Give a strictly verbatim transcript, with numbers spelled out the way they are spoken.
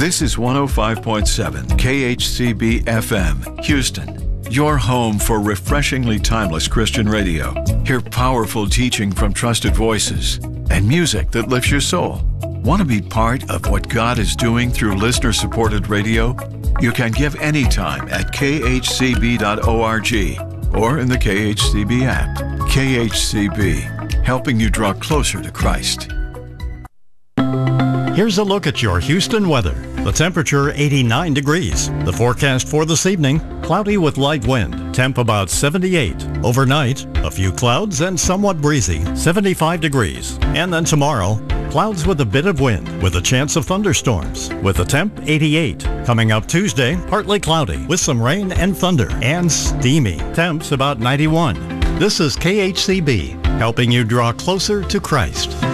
This is one oh five point seven K H C B F M, Houston, your home for refreshingly timeless Christian radio. Hear powerful teaching from trusted voices and music that lifts your soul. Want to be part of what God is doing through listener-supported radio? You can give anytime at k h c b dot org or in the K H C B app. K H C B, helping you draw closer to Christ. Here's a look at your Houston weather. The temperature eighty-nine degrees. The forecast for this evening, cloudy with light wind. Temp about seventy-eight. Overnight, a few clouds and somewhat breezy. seventy-five degrees. And then tomorrow, clouds with a bit of wind with a chance of thunderstorms. With a temp eighty-eight. Coming up Tuesday, partly cloudy with some rain and thunder. And steamy. Temps about ninety-one. This is K H C B, helping you draw closer to Christ.